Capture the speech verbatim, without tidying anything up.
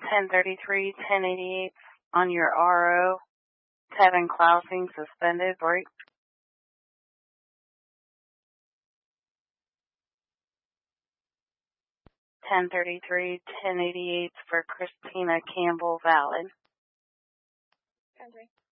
ten thirty-three, ten eighty-eight on your R O. Kevin Klausing suspended. Break. ten thirty-three, ten eighty-eight for Christina Campbell. Valid. Country.